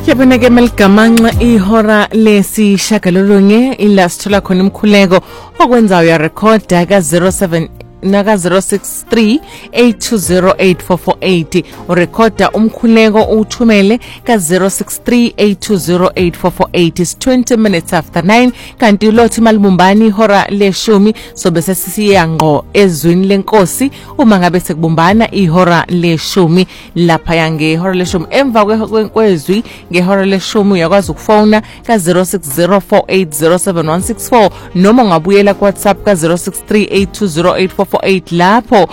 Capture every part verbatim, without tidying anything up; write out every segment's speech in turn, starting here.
Yaboneke meligamanxa ihora lesishagalolunye ila sithola khona umkhuleko okwenza uya recorda ka zero seven naka zero six three eight two zero eight four four eight urecorda umkhuleko uthumele ka zero six three eight two zero eight four four eight is twenty minutes after nine kanti ulothi malibumbani ihora leshumi so bese sisiya ngqo ezwini lenkosi uma ngabe sekubumbana ihora leshumi lapha yange ihora leshumi emva kwezwi ngehora leshumi uyakwazi ukufona ka zero six zero four eight zero seven one six four noma ngabuyela ku WhatsApp ka zero six three eight two zero eight four four eight lapho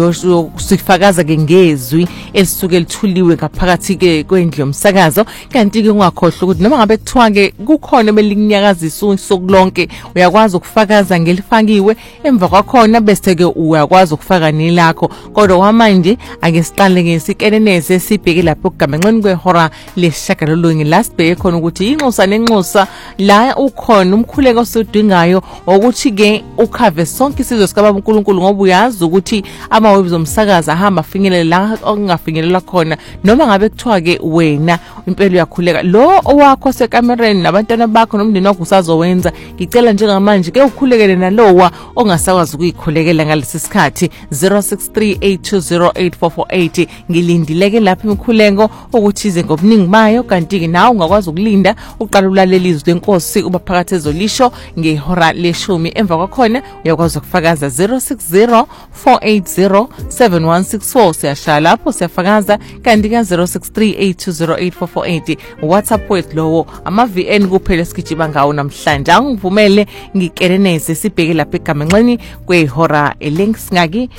uyosifakaza ke ngezwi elisuke lithuliwe ngaphakathi ke kwendlu yomsakazo kanti ke ungakhohlwa ukuthi noma ngabe kuthiwa ke kukhona belikunyakazisa usukulonke uyakwazi ukufakaza ngelifakiwe emva kwakhona bese ke uyakwazi ukufaka nilakho kodwa kwamanje ake siqale ngesikeneneze sibheke lapho kugamenxeni kwehora leshagalolunye last bheke khona ukuthi inxusa nenxusa la ukhona umkhuleko osudingayo ukuthi ke ukhave sonke isizwe sika uNkulunkulu ngoba uyazi ukuthi amawebs omsakaza ahamba afinyelela la okungafinyelela khona noma ngabe kuthiwa ke wena impela uyakhuleka lo owakho sekamereni nabantwana bakho nomndeni wakho usazowenza ngicela njengamanje ke ukhulekele nalowa ongasakwazi ukuyikhulekela ngalesi sikhathi zero six three eight two zero eight four four eight ngilindileke lapha imkhuleko ukuthi ize ngobuningi bayo kanti ke nawe ungakwazi ukulinda uqala ulalela izwi lenkosi uba phakathi ezolisho ngehora leshumi emva kwakhona uyakwazi ukufakaza zero six zero four eight zero seven one six four siyashala lapho siyafakaza kanti ka zero six three eight two zero eight four four eight WhatsApp wethu lowo ama V N kuphela sikijiba ngawo namhlanje angivumele ngikereneze sibheke lapha egamenxeni kwehora elengingaki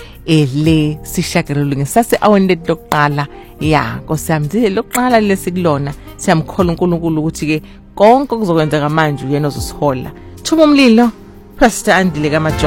ele sishagalolunye sase awende lokuqala ya nkosiyamzile lokuqala lesikulona siyamkhola uNkulunkulu ukuthi ke konke kuzokwenzeka manje uyena ozosihola thuma umlilo Pastor Andile kaMajola.